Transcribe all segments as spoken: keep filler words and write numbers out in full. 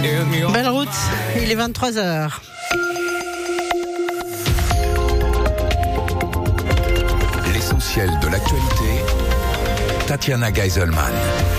Belle route, il est vingt-trois heures. L'essentiel de l'actualité, Tatiana Geiselman.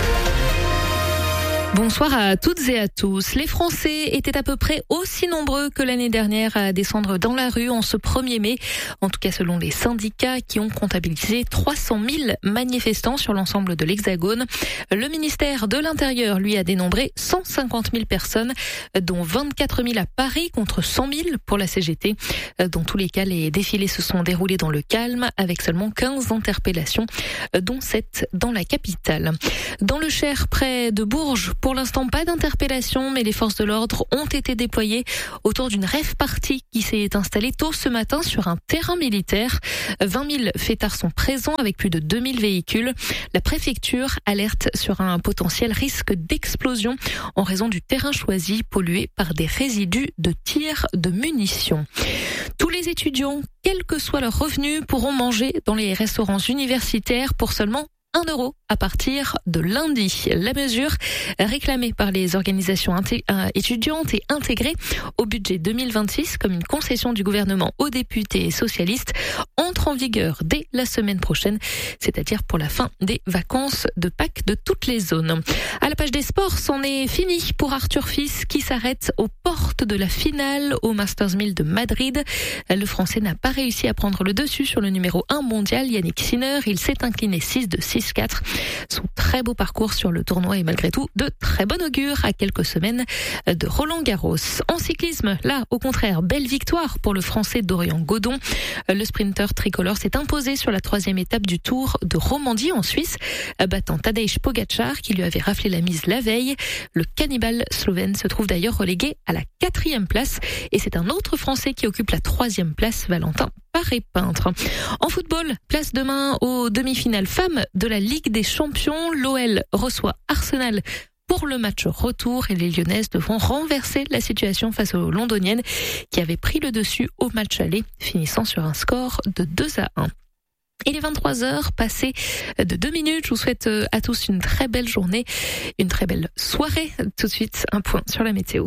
Bonsoir à toutes et à tous. Les Français étaient à peu près aussi nombreux que l'année dernière à descendre dans la rue en ce premier mai. En tout cas, selon les syndicats qui ont comptabilisé trois cent mille manifestants sur l'ensemble de l'Hexagone. Le ministère de l'Intérieur, lui, a dénombré cent cinquante mille personnes, dont vingt-quatre mille à Paris contre cent mille pour la C G T. Dans tous les cas, les défilés se sont déroulés dans le calme avec seulement quinze interpellations, dont sept dans la capitale. Dans le Cher, près de Bourges, pour l'instant, pas d'interpellation, mais les forces de l'ordre ont été déployées autour d'une rave party qui s'est installée tôt ce matin sur un terrain militaire. vingt mille fêtards sont présents avec plus de deux mille véhicules. La préfecture alerte sur un potentiel risque d'explosion en raison du terrain choisi pollué par des résidus de tir de munitions. Tous les étudiants, quel que soit leur revenu, pourront manger dans les restaurants universitaires pour seulement un euro à partir de lundi. La mesure, réclamée par les organisations inté- euh, étudiantes et intégrée au budget deux mille vingt-six comme une concession du gouvernement aux députés socialistes, entre en vigueur dès la semaine prochaine, c'est-à-dire pour la fin des vacances de Pâques de toutes les zones. À la page des sports, c'en est fini pour Arthur Fils qui s'arrête aux portes de la finale au Masters mille de Madrid. Le Français n'a pas réussi à prendre le dessus sur le numéro un mondial, Yannick Sinner. Il s'est incliné six deux six quatre. Son très beau parcours sur le tournoi est malgré tout de très bon augure à quelques semaines de Roland Garros. En cyclisme, là, au contraire, belle victoire pour le Français Dorian Godon. Le sprinter tricolore s'est imposé sur la troisième étape du Tour de Romandie en Suisse, battant Tadej Pogačar qui lui avait raflé la mise la veille. Le cannibale slovène se trouve d'ailleurs relégué à la quatrième place et c'est un autre Français qui occupe la troisième place, Valentin Paré-Peintre. En football, place demain aux demi-finales femmes de la Ligue des Champions. L'O L reçoit Arsenal pour le match retour et les Lyonnaises devront renverser la situation face aux Londoniennes qui avaient pris le dessus au match aller, finissant sur un score de deux à un. Il est vingt-trois heures, passées de deux minutes. Je vous souhaite à tous une très belle journée, une très belle soirée. Tout de suite, un point sur la météo.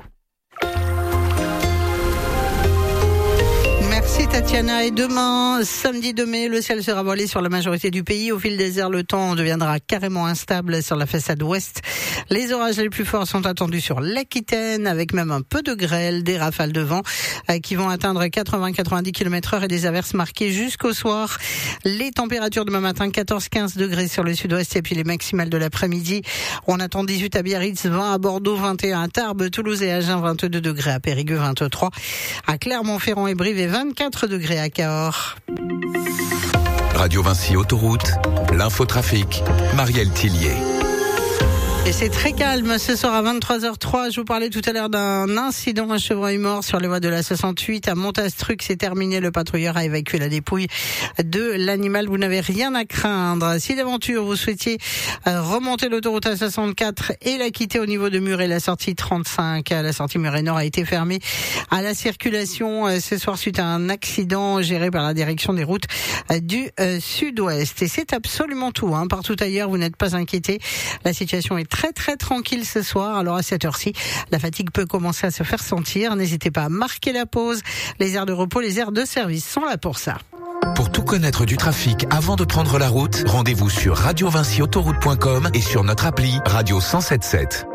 Merci Tatiana. Et demain, samedi deux mai, le ciel sera voilé sur la majorité du pays. Au fil des heures, le temps deviendra carrément instable sur la façade ouest. Les orages les plus forts sont attendus sur l'Aquitaine, avec même un peu de grêle, des rafales de vent qui vont atteindre quatre-vingts à quatre-vingt-dix kilomètres heure et des averses marquées jusqu'au soir. Les températures demain matin, quatorze à quinze degrés sur le sud-ouest et puis les maximales de l'après-midi. On attend dix-huit à Biarritz, vingt à Bordeaux, vingt et un à Tarbes, Toulouse et Agen, vingt-deux degrés à Périgueux, vingt-trois à Clermont-Ferrand et Brive et vingt-quatre degrés à Cahors. Radio Vinci Autoroute, l'infotrafic, Marielle Tillier. Et c'est très calme ce soir à vingt-trois heures trois. Je vous parlais tout à l'heure d'un incident, un chevreuil mort sur les voies de la soixante-huit à Montastruc. C'est terminé. Le patrouilleur a évacué la dépouille de l'animal. Vous n'avez rien à craindre. Si d'aventure vous souhaitiez remonter l'autoroute A soixante-quatre et la quitter au niveau de Muret, la sortie trente-cinq, la sortie Muret Nord a été fermée à la circulation ce soir suite à un accident géré par la direction des routes du sud-ouest. Et c'est absolument tout, hein. Partout ailleurs, vous n'êtes pas inquiétés. La situation est très très tranquille ce soir. Alors à cette heure-ci, la fatigue peut commencer à se faire sentir. N'hésitez pas à marquer la pause. Les aires de repos, les aires de service sont là pour ça. Pour tout connaître du trafic avant de prendre la route, rendez-vous sur radio vinci autoroute point com et sur notre appli Radio cent sept sept.